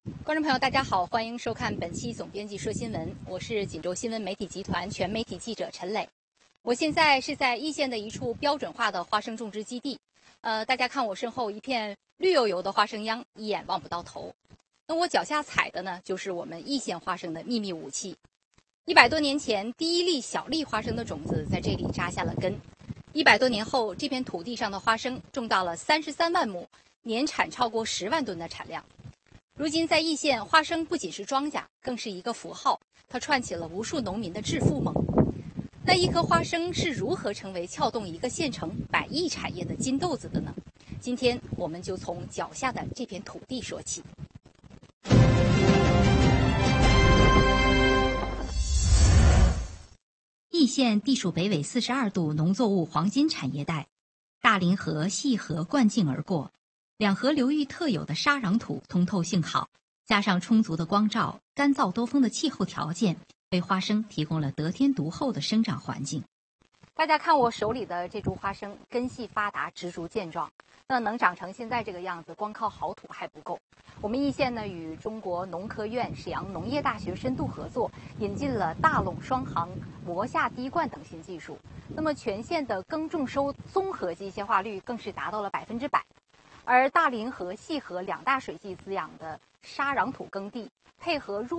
观众朋友，大家好，欢迎收看本期总编辑说新闻，我是锦州新闻媒体集团全媒体记者陈磊。我现在是在易县的一处标准化的花生种植基地，大家看我身后一片绿油油的花生秧，一眼望不到头。那我脚下踩的呢，就是我们易县花生的秘密武器。100多年前，第一粒小粒花生的种子在这里扎下了根。100多年后，这片土地上的花生种到了33万亩，年产超过10万吨的产量。如今在易县，花生不仅是庄稼，更是一个符号，它串起了无数农民的致富梦。那一颗花生是如何成为撬动一个县城100亿产业的金豆子的呢？今天我们就从脚下的这片土地说起。易县地处北纬42度农作物黄金产业带，大凌河、细河贯径而过。两河流域特有的沙壤土通透性好，加上充足的光照、干燥多风的气候条件，为花生提供了得天独厚的生长环境。大家看我手里的这株花生，根系发达，植株健壮。那能长成现在这个样子，光靠好土还不够。我们易县呢，与中国农科院、沈阳农业大学深度合作，引进了大垄双行、磨下滴灌等新技术。那么全县的耕种收综合机械化率更是达到了100%。而大凌河、细河2大水系滋养的沙壤土耕地，配合入